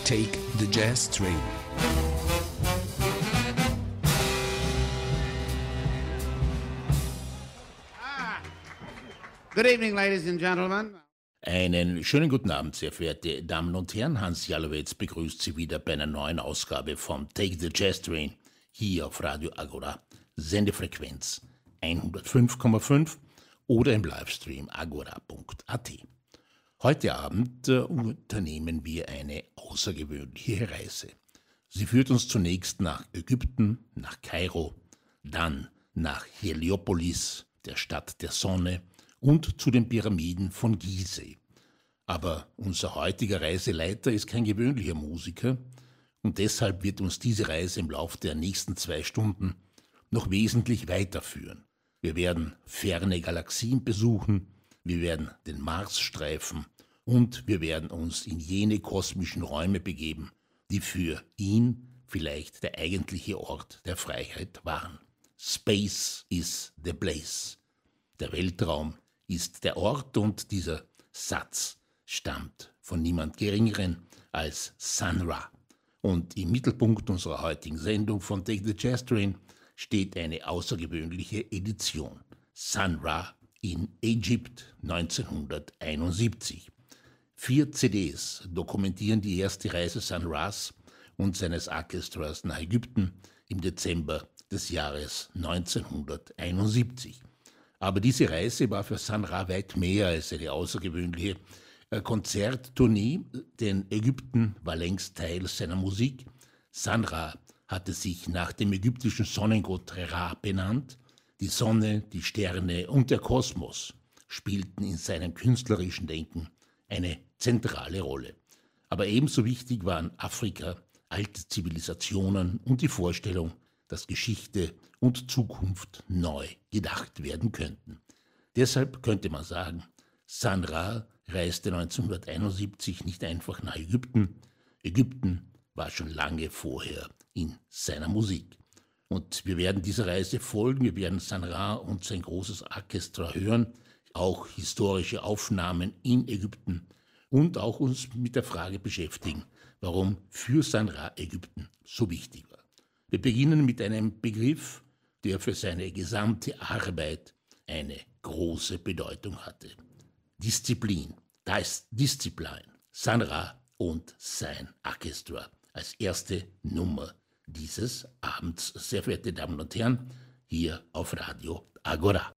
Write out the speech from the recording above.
Take the Jazz Train. Good evening, ladies and gentlemen. Einen schönen guten Abend, sehr verehrte Damen und Herren. Hans Jalowitz begrüßt Sie wieder bei einer neuen Ausgabe vom Take the Jazz Train hier auf Radio Agora, Sendefrequenz 105,5 oder im Livestream agora.at. Heute Abend unternehmen wir eine außergewöhnliche Reise. Sie führt uns zunächst nach Ägypten, nach Kairo, dann nach Heliopolis, der Stadt der Sonne, und zu den Pyramiden von Gizeh. Aber unser heutiger Reiseleiter ist kein gewöhnlicher Musiker und deshalb wird uns diese Reise im Laufe der nächsten 2 Stunden noch wesentlich weiterführen. Wir werden ferne Galaxien besuchen, wir werden den Mars streifen und wir werden uns in jene kosmischen Räume begeben, die für ihn vielleicht der eigentliche Ort der Freiheit waren. Space is the place. Der Weltraum ist der Ort, und dieser Satz stammt von niemand Geringeren als Sun Ra. Und im Mittelpunkt unserer heutigen Sendung von Take the Jazz Train steht eine außergewöhnliche Edition. Sun Ra in Egypt 1971. 4 CDs dokumentieren die erste Reise Sun Ras und seines Orchestras nach Ägypten im Dezember des Jahres 1971. Aber diese Reise war für Sun Ra weit mehr als eine außergewöhnliche Konzerttournee, denn Ägypten war längst Teil seiner Musik. Sun Ra hatte sich nach dem ägyptischen Sonnengott Ra benannt. Die Sonne, die Sterne und der Kosmos spielten in seinem künstlerischen Denken eine zentrale Rolle. Aber ebenso wichtig waren Afrika, alte Zivilisationen und die Vorstellung, dass Geschichte und Zukunft neu gedacht werden könnten. Deshalb könnte man sagen, Sun Ra reiste 1971 nicht einfach nach Ägypten. Ägypten war schon lange vorher in seiner Musik. Und wir werden dieser Reise folgen, wir werden Sun Ra und sein großes Orchester hören, auch historische Aufnahmen in Ägypten und auch uns mit der Frage beschäftigen, warum für Sun Ra Ägypten so wichtig war. Wir beginnen mit einem Begriff, der für seine gesamte Arbeit eine große Bedeutung hatte. Disziplin, das Disziplin, Sun Ra und sein Orchester als erste Nummer dieses Abends. Sehr verehrte Damen und Herren, hier auf Radio Agora.